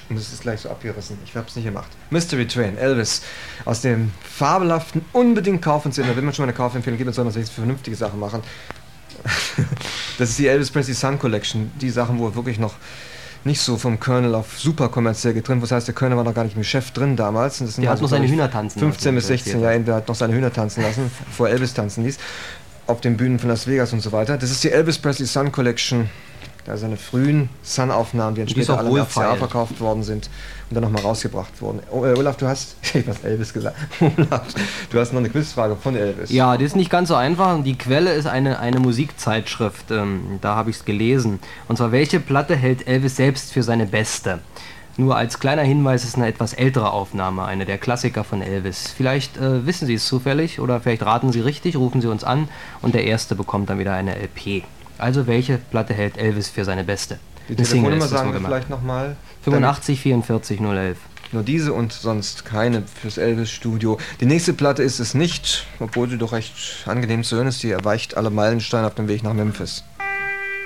Und es ist gleich so abgerissen. Ich hab's nicht gemacht. Mystery Train, Elvis. Aus dem fabelhaften, unbedingt kaufenswert. Wenn man schon mal eine Kaufempfehlung gibt, soll man sich für vernünftige Sachen machen. Das ist die Elvis Presley Sun Collection. Die Sachen, wo wirklich noch nicht so vom Colonel auf super kommerziell getrennt. Das heißt, der Colonel war noch gar nicht im Geschäft drin damals. Und das sind der also, hat noch seine Hühner tanzen 15 bis 16 Jahre, der hat noch seine Hühner tanzen lassen, bevor Elvis tanzen ließ. Auf den Bühnen von Las Vegas und so weiter. Das ist die Elvis Presley Sun Collection. Da seine frühen Sun-Aufnahmen, die dann später alle im RCA verkauft worden sind und dann nochmal rausgebracht wurden. Olaf, du hast, ich hab Elvis gesagt, Olaf, du hast noch eine Quizfrage von Elvis. Ja, die ist nicht ganz so einfach. Die Quelle ist eine Musikzeitschrift, da habe ich es gelesen. Und zwar, welche Platte hält Elvis selbst für seine beste? Nur als kleiner Hinweis, ist eine etwas ältere Aufnahme, eine der Klassiker von Elvis. Vielleicht wissen Sie es zufällig oder vielleicht raten Sie richtig, rufen Sie uns an und der Erste bekommt dann wieder eine LP. Also welche Platte hält Elvis für seine beste? Die Telefonnummer sagen wir vielleicht nochmal. 85 44 011. Nur diese und sonst keine fürs Elvis-Studio. Die nächste Platte ist es nicht, obwohl sie doch recht angenehm zu hören ist. Die erweicht alle Meilensteine auf dem Weg nach Memphis.